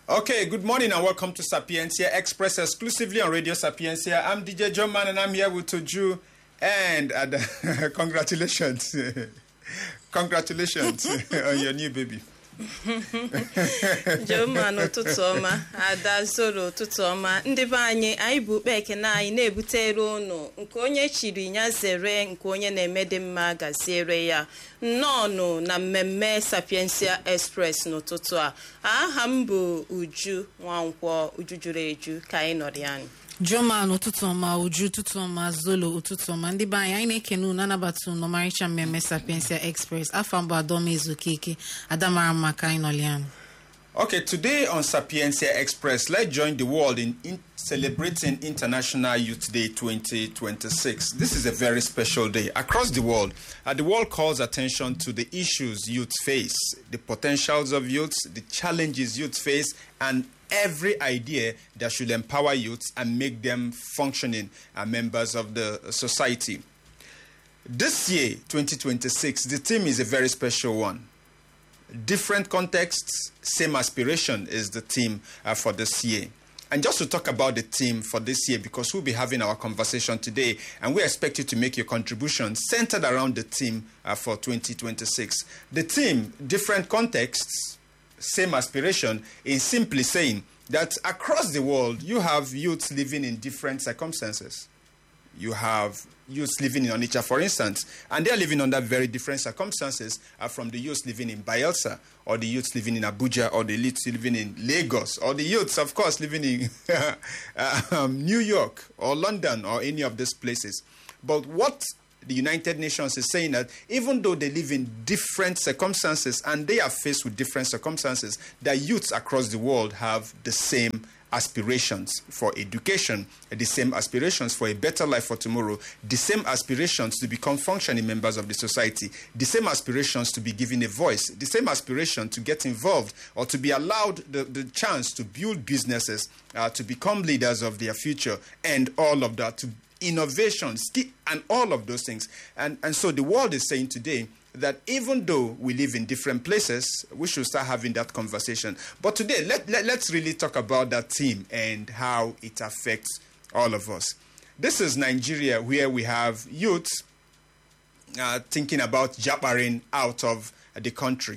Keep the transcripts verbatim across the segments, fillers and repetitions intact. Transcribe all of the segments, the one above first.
Okay, good morning and welcome to Sapiencia Express exclusively on Radio Sapiencia. I'm D J John Man and I'm here with Toju and uh, congratulations. Congratulations on your new baby. Joman ụtụtụ ọma, Ada Zoro ụtụtụ ọma. Ndị be anyị anyị bụ ukpe ekene anyị na-ebutere unu nke onye chiri ya zere nke onye na-eme dị mma gaziere ya. Nnọọnụ na mmemme Sapiencia Express n'ụtụtụ a. Aha m bụ Uju Nwankwọ, Uju juru eju ka anyị nọrọ ya. Joman ụtụtụ ọma, Uju ụtụtụ ọma, Zolo ụtụtụ ọma. Ndị be anyị anyị na-ekene unu anabata unu n'ọmarịcha mmemme Sapiencia Express. Afọ mbụ Adọma Ezukike, Adamara maka anyị nọlian. Okay, today on Sapiencia Express, let's join the world in, in celebrating International Youth Day twenty twenty-six. This is a very special day. Across the world, uh, the world calls attention to the issues youth face, the potentials of youth, the challenges youth face, and every idea that should empower youth and make them functioning uh, members of the society. This year, twenty twenty-six, the theme is a very special one. Different contexts, same aspiration is the theme uh, for this year. And just to talk about the theme for this year, because we'll be having our conversation today, and we expect you to make your contribution centered around the theme uh, for twenty twenty-six. The theme, different contexts, same aspiration, is simply saying that across the world, you have youths living in different circumstances. You have youths living in Onitsha, for instance, and they're living under very different circumstances uh, from the youths living in Bayelsa, or the youths living in Abuja, or the youths living in Lagos, or the youths, of course, living in um, New York, or London, or any of these places. But what the United Nations is saying that even though they live in different circumstances and they are faced with different circumstances, the youths across the world have the same aspirations for education, the same aspirations for a better life for tomorrow, the same aspirations to become functioning members of the society, the same aspirations to be given a voice, the same aspiration to get involved or to be allowed the, the chance to build businesses, uh, to become leaders of their future, and all of that, to innovation, and all of those things. And, and so the world is saying today that even though we live in different places, we should start having that conversation. But today, let, let, let's really talk about that theme and how it affects all of us. This is Nigeria, where we have youths uh, thinking about jabbering out of the country.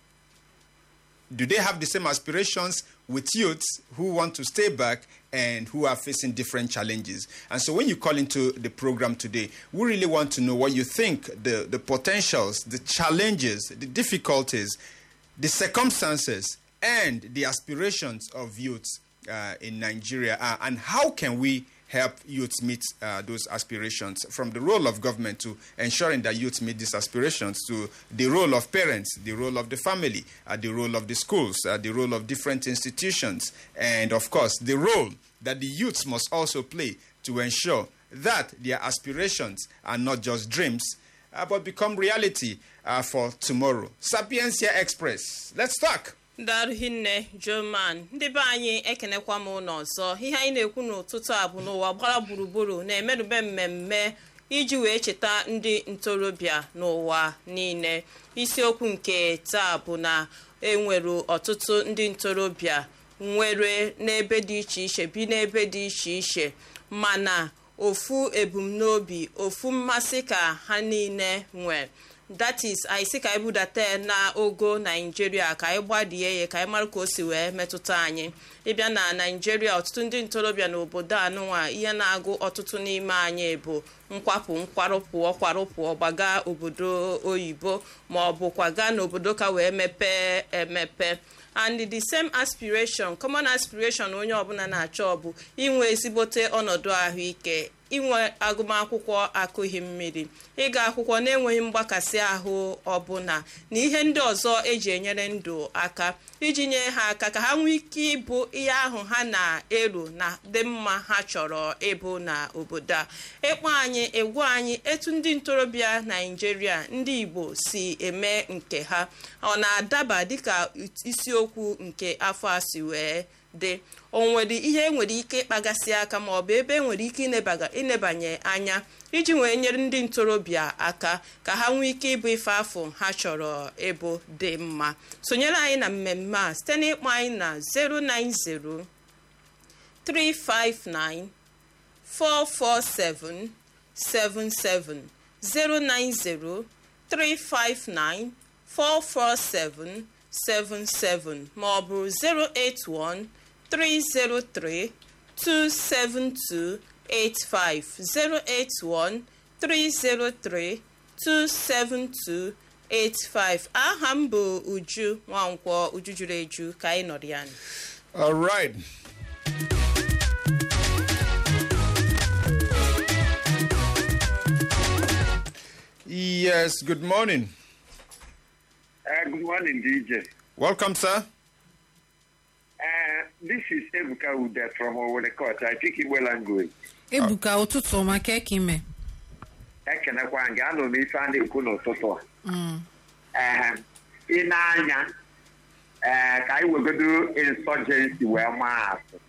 Do they have the same aspirations with youths who want to stay back and who are facing different challenges? And so when you call into the program today, we really want to know what you think, the, the potentials, the challenges, the difficulties, the circumstances, and the aspirations of youths uh, in Nigeria are, and how can we help youths meet uh, those aspirations, from the role of government to ensuring that youths meet these aspirations, to the role of parents, the role of the family, uh, the role of the schools, uh, the role of different institutions, and of course the role that the youths must also play to ensure that their aspirations are not just dreams uh, but become reality uh, for tomorrow. Sapiencia Express, let's talk. Daru hinne Joman, ndị be anyị ekenekwa m n'ọzọ. Ihe anyị na-ekwu n'ụtụtụ a bụ n'ụwa gbara gburugburu na-emerube mmemme iji wee cheta ndị ntorobịa n'ụwa niile. Isiokwu nke taa bụ na enwere ọtụtụ ndị ntorobịa nwere n'ebe dị iche iche, bi n'ebe dị iche iche, mana ofu ebumnobi, ofu mmasị ka ha niile nwere. That is, I see ka ibu date na ogo Nigeria ka igbadie ye ka imara ka o si wee metụta anyị. Ịbịa na Nigeria, ọtụtụ ndị ntorobịa n'obodo anụnwa ihe na-agụ ọtụtụ n'ime anyị bụ nkwapụ nkwarụpụọ kwarụpụọ gbaga obodo oyibo ma ọ bụ kwaga n'obodo ka wee mepee emepe. And the same aspiration, common aspiration onye ọbụla na-achọ bụ inwe ezigbote ọnọdụ ahụike, inwe agụmakwụkwọ akụghị mmiri, ịga akwụkwọ na-enweghị mgbakasị ahụ ọbụla na ihe ndị ọzọ eji enyere ndụ aka, iji nye ha aka ka ha nwee ike ịbụ ihe ahụ ha na-eru na dị mma ha chọrọ ịbụ na obodo a. Ịkpọ anyị egwu anyị etu ndị ntorobịa Nigeria, ndị Igbo si eme nke ha, ọ na-adaba dịka isiokwu nke afọ a si wee dị o nwere ihe enwere ike ịkpagasị aka ma ọ bụ ebe enwere ike inebanye anya iji wee nyere ndị ntorobịa aka ka ha nwee ike ịbụ ife afọ ha chọrọ ịbụ dị mma. Sonyere anyị na mmemme a site n'ịkpọ anyị na zero nine zero three five nine four four seven seven seven zero nine zero three five nine four four seven seven seven ma ọ bụ zero eight one three zero three two seven two eight five zero eight one three zero three two seven two eight five. Aha m bụ Uju Nwankwọ, Uju juru eju ka anyị nọrọ ya. All right. Yes, good morning. Uh, good morning, D J. Welcome, sir. Uh, this is Ebuka Ude from Owole Court. I think it well and good. Ebuka, ụtụtụ ọma ka eke ime. Ekenekwa nga anọ m ife a na-ekwu n'ụtụtụ Mm. a. Ị na-anya ka anyị wegodo insurgency wee maa atụ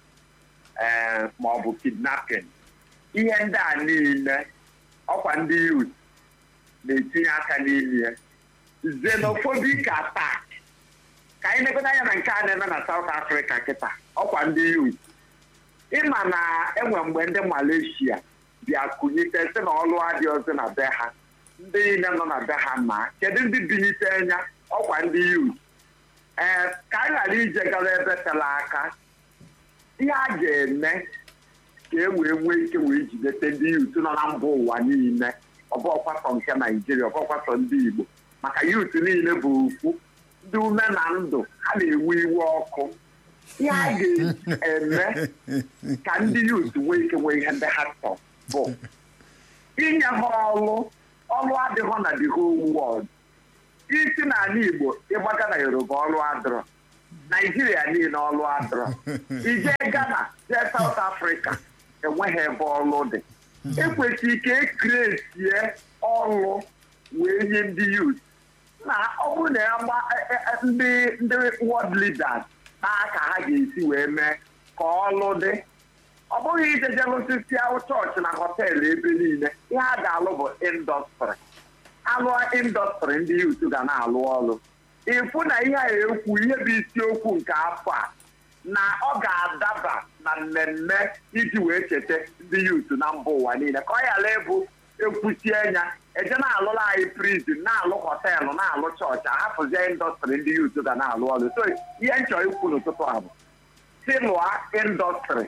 ma ọ bụ kidnapping. Ihe ndị a niile ọkwa ndị youth na-etinye aka n'ime ya. Xenophobic attack ka anyị na-egodo anya na nke a na-eme na South Africa kịta ọkwa ndị youth. Ịma na enwe mgbe ndị Malaysia bịa kụnyite sị na ọlụ adị ọzọ na be ha ndị niile nọ na be ha ma kedu ndị binite anya ọkwa ndị youth. Ee ka anyị ghara ije gara ebe tela aka ihe a ga-eme ka e wee nwee ike wee jidete ndị youth nọ na mba ụwa niile ọbọkwasọ nke Naijiria ọbọkwasọ ndị Igbo maka youth niile bụ ukwu ndị ume na ndụ ha na-ewe iwe ọkụ. Ihe a ga-eme ka ndị youth nwee ike nwee ihe ndị ha chọrọ bụ inye ha ọrụ ọrụ adịghị na the whole world. Isi n'ala Igbo ịgbaga na Yoruba ọrụ adịrọ, Naijiria niile ọrụ adịrọ, ije Ghana jee South Africa enweghị ebe ọrụ dị. Ekwesịrị ike ekresie ọrụ wee nye ndị youth na ọ bụrụ na ya gba ndị ndị world leaders n'aka ha ga-esi wee mee ka ọrụ dị. Ọ bụghị ijeje lụsisi chọọchị na họteelụ ebe niile. Ihe a ga-alụ bụ indọstrị. Alụọ indọstrị ndị youth ga na-alụ ọrụ. Ịfụ na ihe a ekwu ihe bụ isiokwu nke afọ a na ọ ga-adaba na mmemme iji wee cheta ndị youth na mba ụwa niile ka ọ ghara ịbụ ekwuchi anya eje na-alụla anyị prison na-alụ họteelụ na-alụ chọọchị ahapụzie indọstrị ndị youth ga na-alụ ọrụ. So ihe m chọrọ ikwu n'ụtụtụ a bụ si lụọ indọstrị.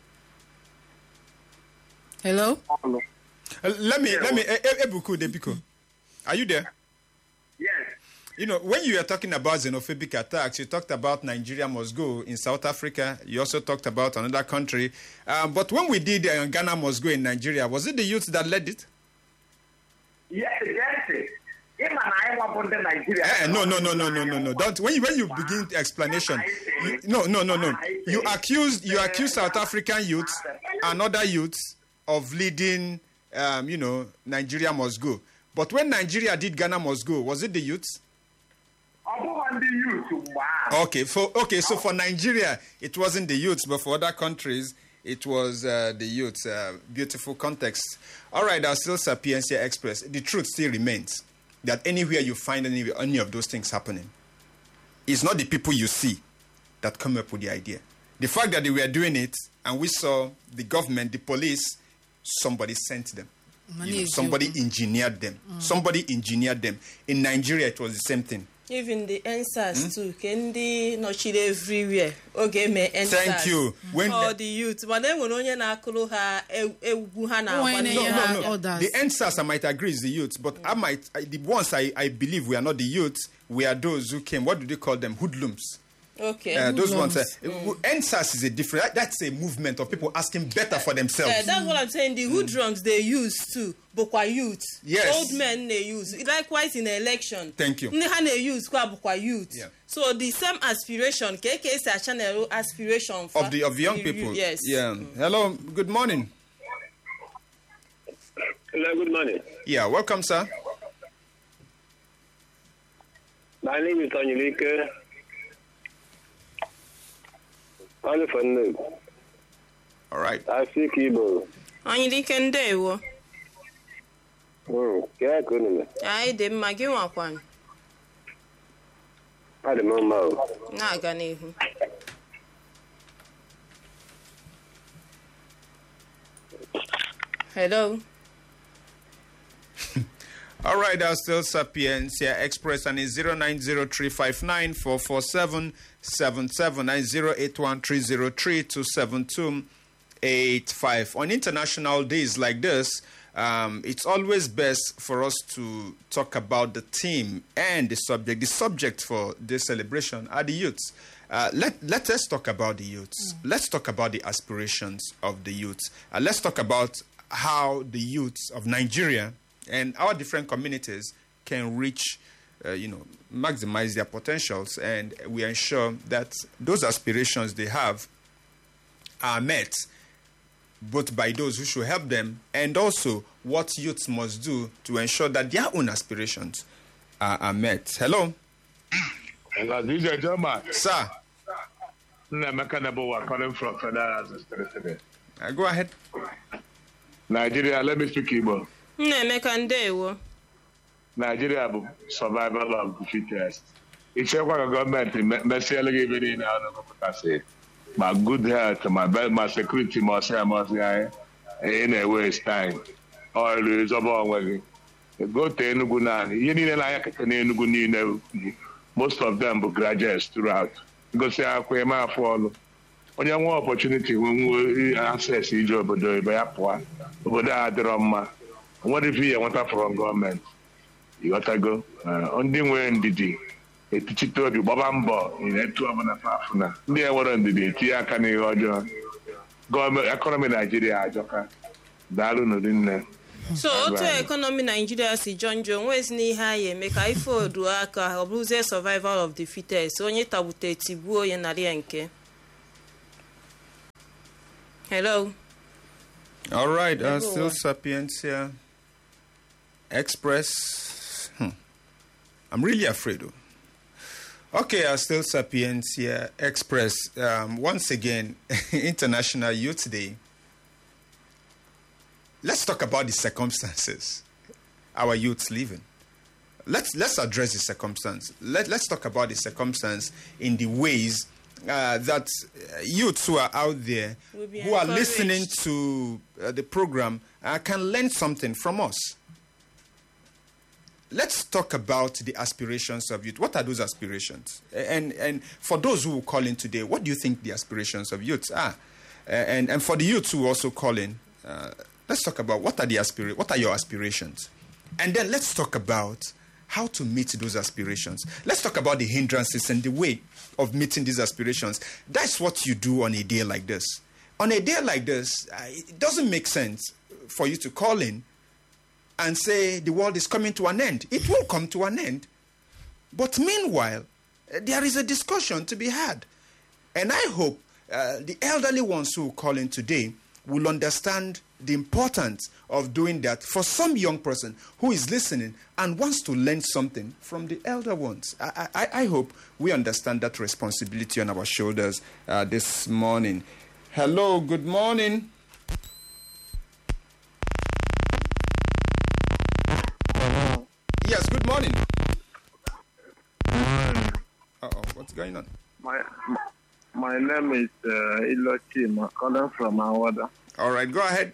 Hello? Uh, let me, let me, Ebuku Debiko, are you there? Yes. You know, when you were talking about xenophobic attacks, you talked about Nigeria must go in South Africa. You also talked about another country. Um, but when we did uh, Ghana must go in Nigeria, was it the youth that led it? Yes, yes. Uh, no, no, no, no, no, no, no. Don't. When you when you begin the explanation, you, no, no, no, no. You accused you accused South African youths and other youths of leading, um, you know, Nigeria must go. But when Nigeria did Ghana must go, was it the youths? Okay, for okay, so for Nigeria, it wasn't the youths, but for other countries, it was uh, the youths. Uh, beautiful context. All right, our still Sapiencia Express. The truth still remains that anywhere you find any, any of those things happening, it's not the people you see that come up with the idea. The fact that they were doing it, and we saw the government, the police, somebody sent them. You know, somebody engineered them. Mm. Somebody engineered them. In Nigeria, it was the same thing. Even the N S A S mm? too. Can they not cheat everywhere? Okay, me N S A S. Thank you. When oh, the, the youth, but then when only na kulu ha ewu ha na. No, no, no. The N S A S, I might agree, is the youth, but mm. I might I, the ones I, I believe we are not the youth. We are those who came. What do they call them? Hoodlums. Okay. Uh, those ones. Uh, mm. N S A S is a different. That, that's a movement of people asking better for themselves. Yeah, that's what I'm saying. The hoodlums mm. they use too, bukwa youth. Yes. Old men they use. Likewise in election. Thank you. They use bukwa youth. Yeah. So the same aspiration. K K is a channel aspiration for of the of young the, people. Yes. Yeah. Mm. Hello. Good morning. Hello. Good morning. Yeah. Welcome, sir. My name is Onyelike. Uh, Alifan. All right. I speak Igbo. anyị dike ndewo. Hmm, kaya ko nime. anyị dị mma gị nwakwanụ. Adị m mma o. Na-aga n'ihu. Hello. All right, that's still Sapiencia Express and it's zero nine zero three five nine four four seven seven seven and zero eight one three zero three two seven two eight five. On international days like this, um, it's always best for us to talk about the theme and the subject. The subject for this celebration are the youths. Uh, let, let us talk about the youths. Mm. Let's talk about the aspirations of the youths. Uh, let's talk about how the youths of Nigeria and our different communities can reach, uh, you know, maximize their potentials, and we ensure that those aspirations they have are met, both by those who should help them and also what youths must do to ensure that their own aspirations are, are met. Hello? Hello, D J German. Sir? I'm calling from Federal Assistance. Uh, go ahead. Nigeria, let me speak Igbo. Nnaemeka ndewo. Nigeria bụ survival of the fittest. Ichekwa ka gọọmenti mesiela gị ebe niile a na-ekọpụtasị ma good health ma ma security ma ọsịa ma ọsịa ị na-waste time ọrụ ịzọba onwe gị gote Enugu naanị ihe niile na-anya kete n'Enugu niile most of them bụ graduates throughout gosi akwụkwọ ime afọ ọlụ onye nwe opportunity nwe access ije obodo ebe ya pụọ obodo a dịrọ mma nwere ife ya nweta from gọọmenti ịghọtago ndị nwere ndidi etichite obi gbaba mbọ etu ọbụla afụ na ndị enwere ndidi etinye aka n'ihe ọjọọ gọọmenti ekọnọmi Naijiria ajọka daalụ n'ụdị nne. So otu ekonomi Nigeria si jọ njọ onwezi n'ihe anyị eme ka ife odu aka ọ bụrụzie survival of the fittest onye tagbute tigbuo onye narị ya nke. Hello. All right, uh, still Sapiencia Express. Hmm. I'm really afraid though. Okay, uh, still Sapiencia Express. Um, once again, International Youth Day. Let's talk about the circumstances our youths live in. Let's let's address the circumstance. Let let's talk about the circumstance in the ways uh, that youths who are out there who are listening to uh, the program uh, can learn something from us. Let's talk about the aspirations of youth. What are those aspirations? And and for those who will call in today, what do you think the aspirations of youths are? Uh, and and for the youths who also call in, uh, let's talk about what are the aspira- what are your aspirations? And then let's talk about how to meet those aspirations. Let's talk about the hindrances and the way of meeting these aspirations. That's what you do on a day like this. On a day like this, uh, it doesn't make sense for you to call in and say the world is coming to an end. It will come to an end. But meanwhile, uh, there is a discussion to be had. And I hope uh, the elderly ones who call in today will understand the importance of doing that for some young person who is listening and wants to learn something from the elder ones. I, I, I hope we understand that responsibility on our shoulders uh, this morning. Hello, good morning. Yes, good morning. Uh-oh, what's going on? My my name is uh, Ilochi. I'm calling from Awada. All right, go ahead.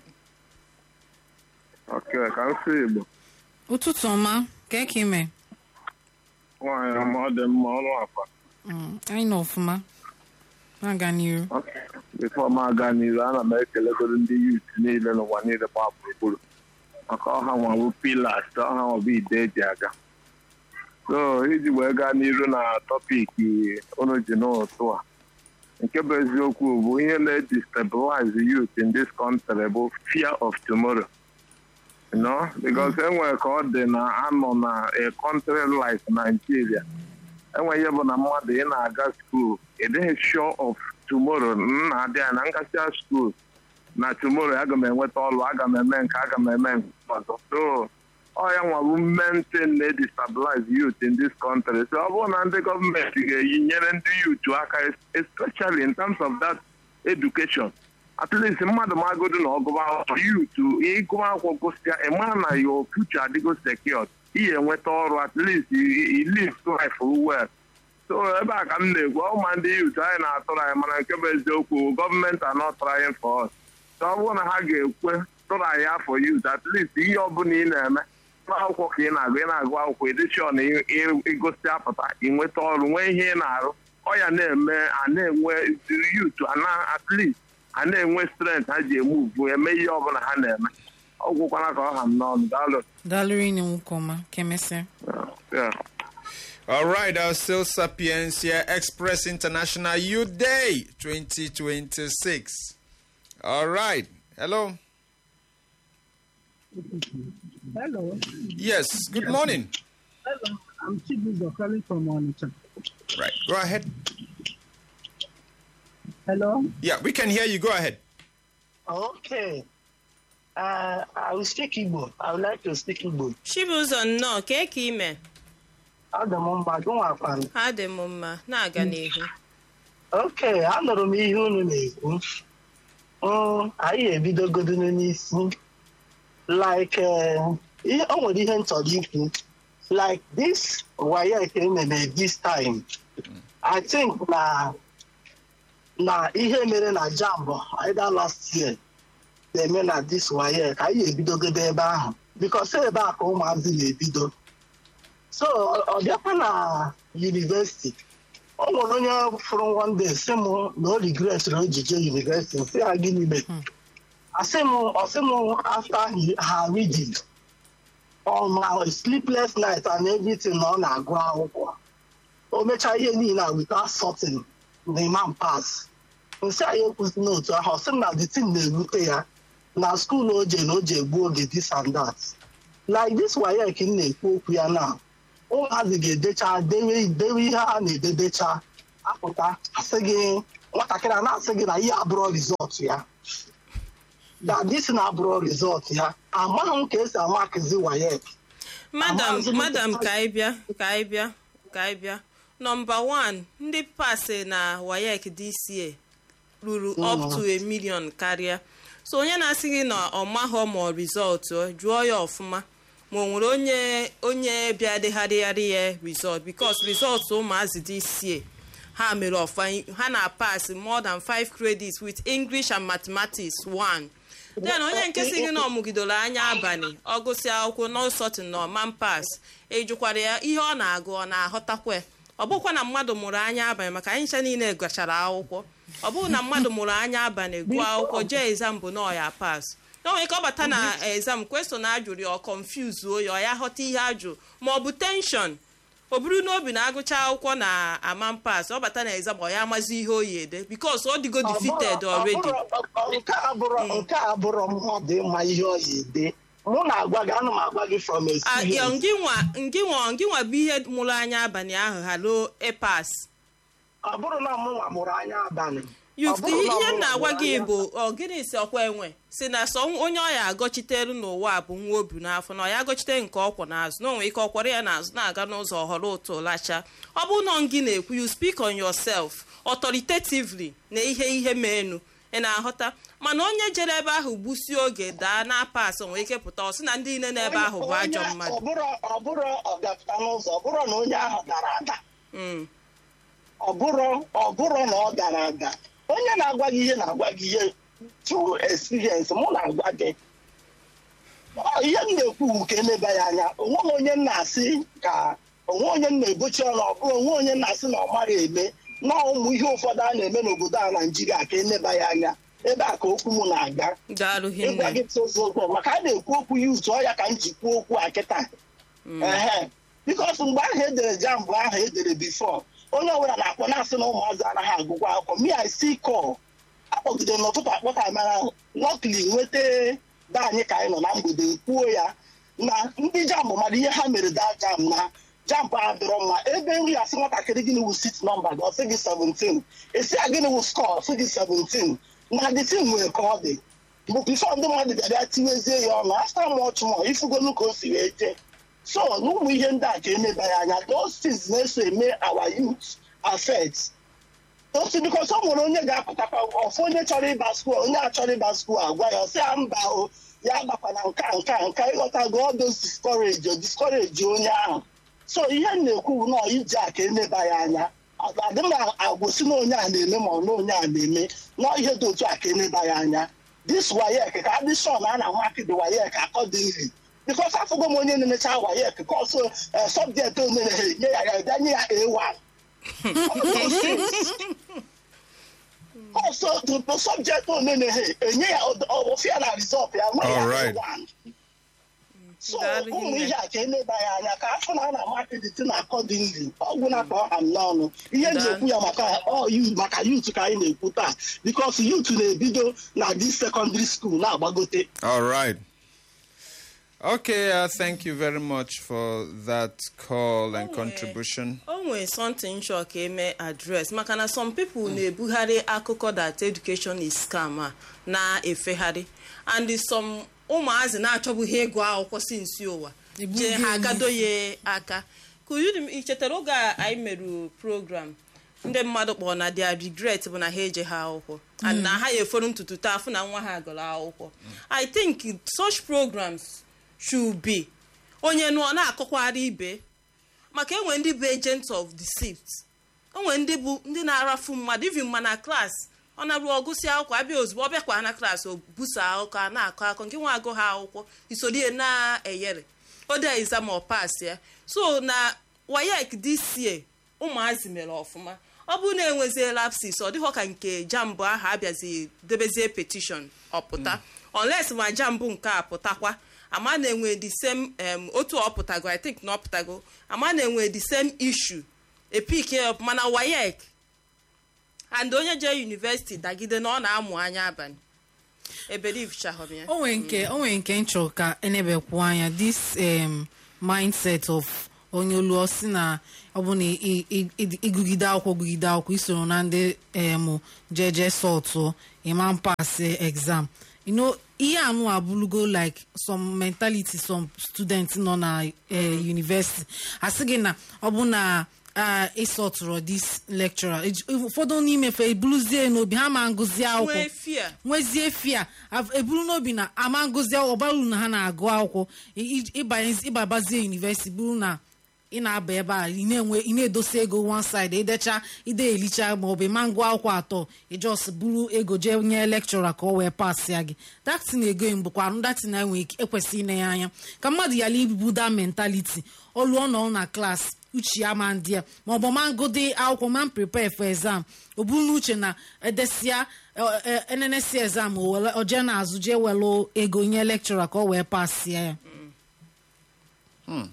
Okay, I can see you. Ụtụtụ ọma, ka eke ime? Nwaanyị ọma ọ dị mma ọrụ akwa. Anyị nọ ọfụma. Na-aga n'iru. Okay. Before m aga n'iru, ana m ekelegoro ndị youth niile n'ụwa niile gbaa gburugburu. Maka ọha nwa bụ pillars, ọha nwa bụ ide eji aga. So, iji wee gaa n'iru na topic unu ji n'ụtụ a. Nke bụ eziokwu bụ ihe na-destabilize the youth in this country bụ fear of tomorrow. You know, because enwere ka ọ dị na anọ na a country like Nigeria. Enwere ihe bụ na mmadụ ị na-aga school, ị dịghị sure of tomorrow. Na-adị ya na ngasịa school na tomorrow aga m enweta ọrụ, aga m eme nke, aga m eme nke ọzọ. So, ọ ya nwa bụ maintain na destabilize youth in this country. So ọ bụrụ na ndị gọọmenti ga-eyi nyere ndị youth aka, especially in terms of that education. At least mmadụ magodo na ọgụba akwụkwọ youth ịgụba akwụkwọ gụsịa ịma na your future adịgo secured. Ihe enweta ọrụ at least you live life well. So ebe a ka m na-ekwu ọma ndị youth anyị na-atụrụ anyị mana nke bụ eziokwu gọọmenti are not trying for us. So ọ bụrụ na ha ga-ekwe tụrụ anyị afọ youth at least ihe ọbụla ị na-eme akwụkwọ ka ị na-agụ ị na-agụ akwụkwọ edishọn ịgosi apụta ị nweta ọrụ nwee ihe ị na-arụ ọ ya na-eme a na-enwe youth at least a na-enwe strength ha ji eme ugwu eme ihe ọbụla ha na-eme ọgwụkwana ka ọ ha m n'ọnụ daalụ Daluri ni Wukoma, Kemese. Yeah. All right, our still Sapiencia Express International Youth Day twenty twenty-six. All right. Hello. Hello. Yes. Good morning. Hello. I'm Chibuzo calling from Onitsha. Right. Go ahead. Hello. Yeah, we can hear you. Go ahead. Okay. Uh, I will speak Igbo. I would like to speak Igbo. Chibuzo nnọọ ka eke ime Adam mma gụnwakwanụ. ha dị m mma na-aga n'ihu. Okay, anụrụ m ihe unu na-ekwu. Mm, anyị ebidogodo n'isi. Like, uh, ihe o nwere ihe nchọrọ ikwu. Like this wire ka emere this time. I think na na ihe mere na Jambo either last year. na-eme na this wire ka anyị ebidogodo ebe ahụ because ebe a ka ụmụazị na-ebido so ọ bịakwa na university ọ nwere onye fụrụ one day sị m na o regret na ojije university sị ya gịnị mere asị m ọsị m after her reading on my sleepless night and everything na ọ na-agụ akwụkwọ o mechaa ihe niile a without sorting the imam pass nsị anyị ekwusi n'otu ahụ ọ sị m na the thing na-erute ya na school oje na oje egbu oge this and that like this wire ka m na-ekwu okwu ya na ụmụazị ga-edecha dewe ihe a na-ededecha apụta asị gị nwatakịrị a na-asị gị na ihe abụrụ rizọt ya na this na abụrụ rizọt ya amaghị m ka esi amakizi wire madam madam ka anyị bịa ka anyị bịa ka anyị bịa nọmba one ndị pasị na wayek D C A ruru up to a million karịa so onye na-asị gị na ọ maghọ ma rizọtụ jụọ ya ọfụma ma o nwere onye onye bịa degharịgharị ya rizọt because rizọtụ ụmụazị D C A ha mere ọfa ha na pass more than five credits with English and Mathematics one then onye nke sị gị na ọ mụgidoro anya abalị ọ gụsị akwụkwọ n'ọsọtụ na ọman pass ejụkwara ya ihe ọ na-agụ ọ na-aghọtakwa ọ bụkwa na mmadụ mụrụ anya abalị maka anyị ncha niile gachara akwụkwọ ọ bụrụ na mmadụ mụrụ anya abalị gụọ akwụkwọ jee exam bụ na ọ ya pass o nwere ike ọ bata na exam question ajụrụ ya ọ confuse oyi ọ ya ghọta ihe ajụ ma ọ bụ tension o buru n'obi na agụcha akwụkwọ na aman pass ọ bata na exam ọ ya amazi ihe oyi ede because ọ dịgo defeated already. nke a bụrụ mmadụ ịma ihe oyi ede mụ na-agwa gị ana m agwa gị from experience. ngịnwa ngịnwa bụ ihe mụrụ anya abalị ahụ halo epas ọ bụrụ na mụ nwa mụrụ anya abalị ihe m na-agwa gị bụ ọ gịnị si ọkwa enwe si na sọ onye ọ ya agọchiteru n'ụwa bụ nwa obu n'afọ na ọ ya agọchite nke ọkwọ n'azụ na onwe ike ọkwara ya n'azụ na-aga n'ụzọ ọhọrọ ụtọ lacha ọ bụrụ na gị na-ekwu you speak on yourself authoritatively na ihe ihe menu ị na-aghọta mana onye jere ebe ahụ gbusi oge daa na pas nwere ike pụta ọ sị na ndị niile n'ebe ahụ bụ ajọ mmadụ ọ bụrụ ọgapụta n'ụzọ ọ bụrụ na onye ahụ dara ada ọ bụrụ na ọ dara ada onye na-agwa gị ihe na-agwa gị ihe through experience mụ na-agwa gị ihe m na-ekwu ka eleba ya anya onwe onye na-asị ka onwe onye na-ebochi ọnụ ọ bụrụ onwe onye na-asị na ọ mara eme na ụmụ ihe ụfọdụ a na-eme n'obodo a Naịjirịa ka eleba ya anya ebe a ka okwu m na-aga ịgwa gị tụzụ maka a na-ekwu okwu ya utu ọya ka m ji kwuo okwu a kịta ehe bikos mgbe ahụ edere jambụ ahụ edere bifọ onye ọbụla na-akpọ na-asị na ụmụazị anaghị agụkwa akwụkwọ mi I see call akpọgide n'ụtụtụ akpọta mara lọkli nweta be anyị ka anyị nọ na mgbede kwuo ya na ndị jambụ mara ihe ha mere daa jam na jambụ a dịrọ mma ebe nri asị nwatakịrị gịnị wụ sit nọmba gị ọsị gị seventeen esi a gịnị wụ skọọ ọsị gị seventeen na the thing nwere ka ọ dị bụ bifo ndị mmadụ bịara tinyezie ya ọnụ after much more ifugolu ka o si wee jee so n'ụmụ ihe ndị a ka emebanye anya those things na-eso eme our youth affect otu because ọ nwere onye ga-apụtakwa ọfụ onye chọrọ ịba skuul onye achọrọ ịba skuul agwa ya ọsị ya mba o ya gbakwana nka nka nka ịghọtago all those discourage discourage onye ahụ so ihe m na-ekwu nọ iji a ka emeba ya anya adị m agwụsị na onye a na-eme ma ọ na onye a na-eme nọ ihe dị otu a ka emeba ya anya this wayek ka adị shọ na a na-ahụ akịdị wayek accordingly because afụgo m onye na-emecha wayek ka ọsọ sọbjekt onye nye ya ya bịa nye ya A one also the subject onye enye ya ọfịa na result ya nwe ya A one so ụmụ ihe a ka emeba ya anya ka afọ na a na-ama akịdịtị na accordingly ọgwụ na akpa ọha m n'ọnụ ihe ji ekwu ya maka maka youth ka anyị na-ekwu taa because youth na-ebido na this secondary school na-agbagote. All right. Okay, uh, thank you very much for that call and contribution. O nwere something sure ka eme address maka na some people na-ebugharị akụkọ that education is scam a na-efegharị and some ụmụazị na-achọbụghị ego akwụkwọ si nsi ụwa jee ha agado ya aka ichetara oge anyị merụ program ndị mmadụ kpọrọ na their regret bụ na ha eje ha akwụkwọ and na ha eforo ntutu taa afụ na nwa ha agụrụ akwụkwọ. I think such programs should be onye nụọ na-akọkwara ibe maka enwe ndị bụ agent of deceit enwe ndị bụ ndị na-arafu mmadụ even ma na klaasị ọ na-arụ ọgụsị akwụkwọ abịa ozugbo ọ bịakwa na klaasị o busa akwụkwọ a na-akọ akọ nke nwa agụ ha akwụkwọ isorie na-eyere ode exam or pass ya so na wayek this year ụmụazị mere ọfụma ọ bụrụ na enwezie lapsis ọ dịghọ ka nke jambụ ahụ abịazi debezie petition ọpụta unless ma jambụ nke a pụtakwa ama na-enwe the same otu ọpụtago I think na ọpụtago ama na-enwe the same issue epik up mana wayek and onye jee university dagide na ọ na-amụ anya abalị eberivichahom ya onwe nke onwe nke nchọ ka enebekwu anya this um, mindset of onye olu osi na ọ bụ na igugide akwụkwọ gugide akwụkwọ isoro na ndị um, jeje sọtụ imam pass exam you know ihe anụ abụlugo like some mentality some students nọ na uh, university asị gị na ọ bụ na ịsọtụrụ this lecturer ụfọdụ n'imefe ebuluzie n'obi ha ma ngụzi akwụkwọ nwezie fia ebulu n'obi na ama ngụzi ọbaru na ha na-agụ akwụkwọ ịbabazie university bụrụ na ị na-aba ebe a ị na-edosa ego one side idecha ide elicha ma ọ bụ ma ngụ akwụkwọ atọ ijos buru ego jee nye lecturer ka ọ wee pass ya gị datin ego mbụkwa datin na enwe ekwesị ine ya anya ka mmadụ yala ibibu that mentality ọlụọ nọ na klaasị uche ya ma ndị ya ma ọ bụ ma ngụdị akwụkwọ ma prepare for exam o buru n'uche na edesia enenesi exam o jee n'azụ jee welu ego nye lecturer ka ọ wee pass ya ya. Hmm.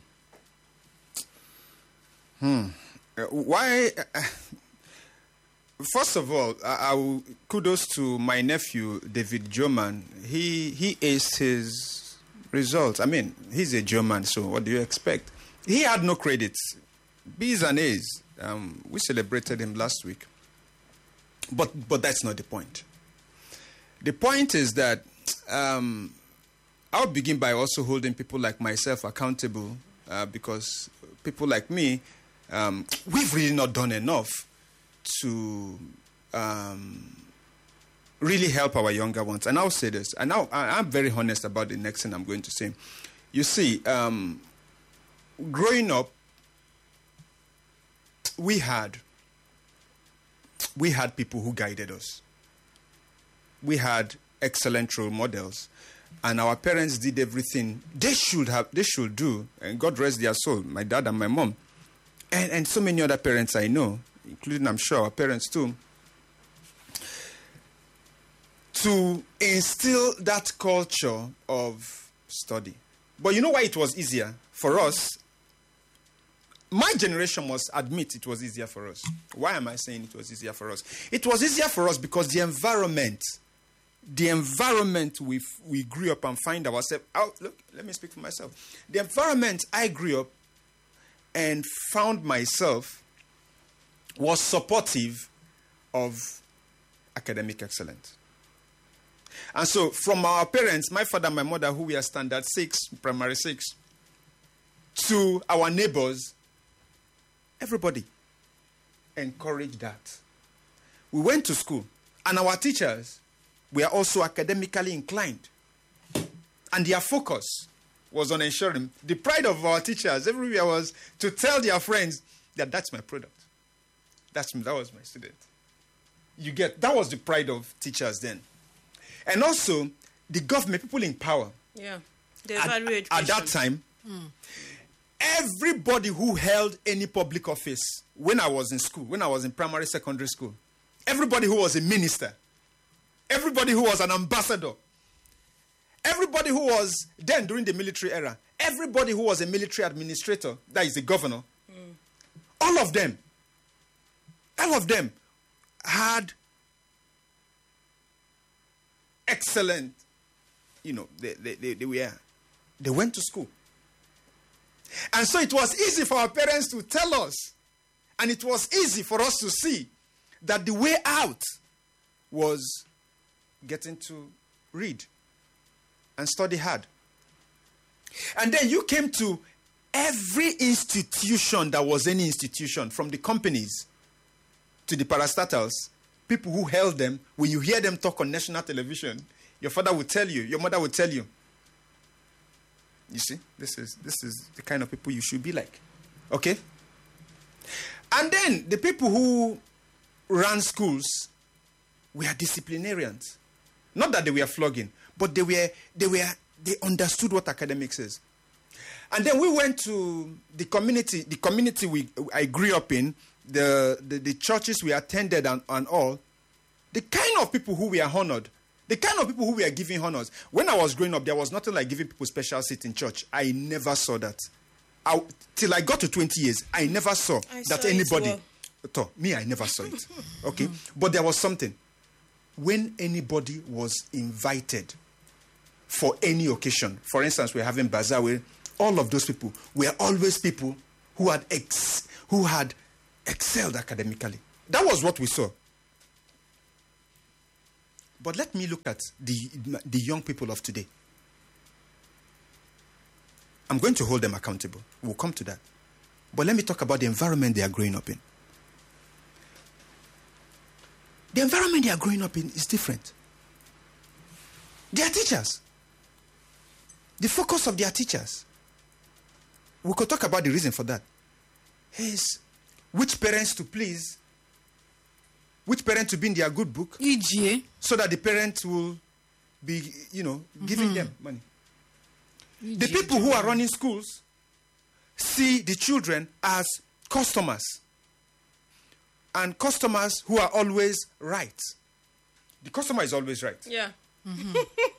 Hmm. Uh, why? Uh, first of all, I, I will kudos to my nephew David Joman. He he aced his results. I mean, he's a German, so what do you expect? He had no credits, B's and A's. Um, we celebrated him last week, but but that's not the point. The point is that um, I'll begin by also holding people like myself accountable uh, because people like me. Um, we've really not done enough to um, really help our younger ones. And I'll say this, and now I'm very honest about the next thing I'm going to say. You see, um, growing up, we had we had people who guided us. We had excellent role models, and our parents did everything they should have, they should do. And God rest their soul, my dad and my mom. And, and so many other parents I know, including, I'm sure, our parents too, to instill that culture of study. But you know why it was easier for us? My generation must admit it was easier for us. Why am I saying it was easier for us? It was easier for us because the environment, the environment we we grew up and find ourselves out. Look, let me speak for myself. The environment I grew up and found myself was supportive of academic excellence. And so from our parents, my father and my mother, who were standard six, primary six, to our neighbors, everybody encouraged that. We went to school, and our teachers were also academically inclined. And their focus was on ensuring the pride of our teachers everywhere was to tell their friends that that's my product. That's that was my student. You get that was the pride of teachers then. And also the government, people in power. Yeah. The At, value at education. that time, mm. everybody who held any public office when I was in school, when I was in primary, secondary school, everybody who was a minister, everybody who was an ambassador, everybody who was then during the military era, everybody who was a military administrator, that is the governor, mm. all of them, all of them had excellent, you know, they, they, they, they were, they went to school. And so it was easy for our parents to tell us, and it was easy for us to see that the way out was getting to read and study hard. And then you came to every institution that was any institution, from the companies to the parastatals, people who held them. When you hear them talk on national television, your father will tell you, your mother will tell you, you see, this is this is the kind of people you should be like. Okay? And then the people who ran schools were disciplinarians. Not that they were flogging, but they were they were they understood what academics is. And then we went to the community, the community we I grew up in, the the, the churches we attended and, and all. The kind of people who were honored, the kind of people who were giving honors. When I was growing up, there was nothing like giving people special seat in church. I never saw that. I, till I got to twenty years, I never saw I that saw anybody. It well. Me, I never saw it. Okay, but there was something. When anybody was invited for any occasion, for instance, we're having bazaar, where all of those people were always people who had ex, who had excelled academically. That was what we saw. But let me look at the, the young people of today. I'm going to hold them accountable. We'll come to that. But let me talk about the environment they are growing up in. The environment they are growing up in is different. They are teachers. The focus of their teachers. We could talk about the reason for that. Is which parents to please, which parent to be in their good book, E G. so that the parents will be, you know, giving mm-hmm. them money. E G. The people who are running schools see the children as customers. And customers who are always right. The customer is always right. Yeah. Mm-hmm.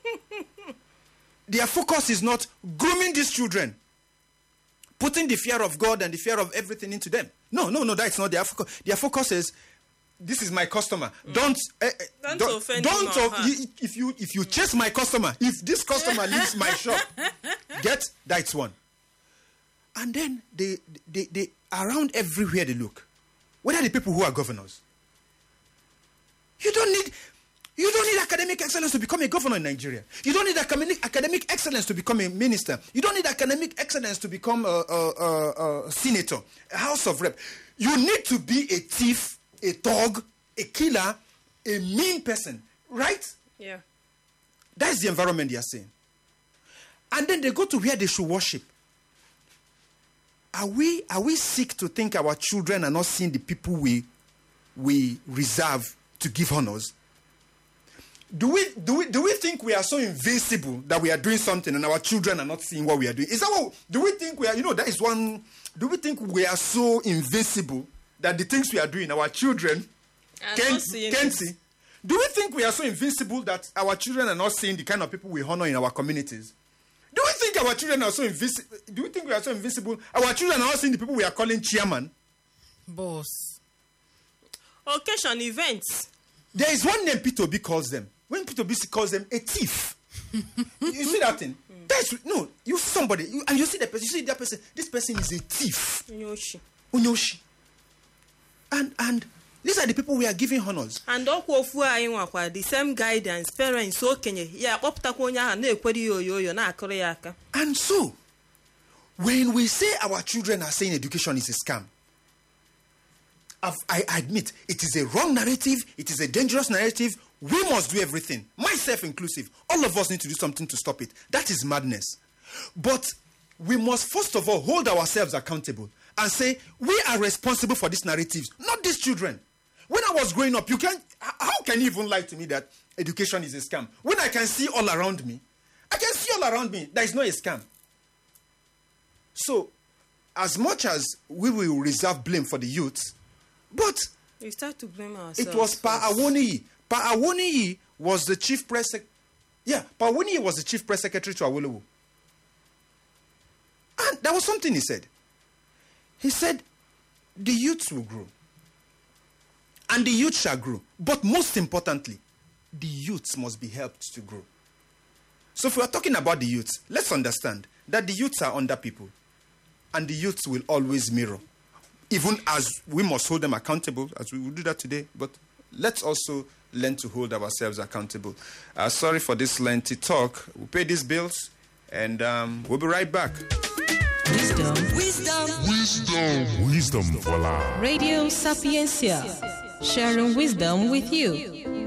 Their focus is not grooming these children, putting the fear of God and the fear of everything into them. No, no, no, that's not their focus. Their focus is, this is my customer. Mm. Don't, uh, don't, don't offend don't him or of, her. if you if you chase my customer, if this customer leaves my shop, get that's one. And then they, they they around everywhere they look. Whether the people who are governors. You don't need you don't need academic excellence to become a governor in Nigeria. You don't need academic academic excellence to become a minister. You don't need academic excellence to become a, a, a, a senator, a House of Rep. You need to be a thief, a thug, a killer, a mean person, right? Yeah. That's the environment they are saying. And then they go to where they should worship. Are we are we sick to think our children are not seeing the people we we reserve to give honors? Do we do we do we think we are so invincible that we are doing something and our children are not seeing what we are doing? Is that what do we think we are? You know, that is one. Do we think we are so invincible that the things we are doing, our children can't, can't see? Do we think we are so invincible that our children are not seeing the kind of people we honor in our communities? Do we think our children are so invincible? Do we think we are so invincible? Our children are not seeing the people we are calling chairman. Boss. Occasion, events. There is one name Peter Obi calls them. When Peter Obi calls them a thief. You see that thing? That's, no, you somebody, you, and you see that person, you see that person, this person is a thief. Unyoshi. Unyoshi. And, and These are the people we are giving honors. And ọkwa ofu anyị nwakwa the same guidance parents okenye ya kpọpụtakwa onye ahụ na-ekwere ya oyoyo na-akụrụ ya aka. And so, when we say our children are saying education is a scam, I admit it is a wrong narrative, it is a dangerous narrative. We must do everything, myself inclusive. All of us need to do something to stop it. That is madness. But we must first of all hold ourselves accountable and say we are responsible for these narratives, not these children. When I was growing up, you can't, how can you even lie to me that education is a scam? When I can see all around me, I can see all around me, there is no a scam. So, as much as we will reserve blame for the youth, but we start to blame ourselves. It was Pa Awoniyi. Pa Awoniyi was the chief press sec- yeah, Pa Awoniyi was the chief press secretary to Awolowo. And there was something he said. He said, the youths will grow. And the youth shall grow. But most importantly, the youths must be helped to grow. So if we are talking about the youths, let's understand that the youths are under people. And the youths will always mirror. Even as we must hold them accountable, as we will do that today. But let's also learn to hold ourselves accountable. Uh, sorry for this lengthy talk. We'll pay these bills. And um, we'll be right back. Wisdom. Wisdom. Wisdom. Wisdom for life. Radio Sapiencia. Sharing wisdom with you.